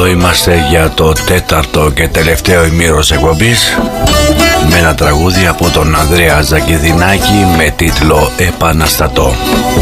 Εδώ είμαστε για το τέταρτο και τελευταίο ημίρος εκπομπής με ένα τραγούδι από τον Ανδρέα Ζακηδινάκη με τίτλο «Επαναστατώ».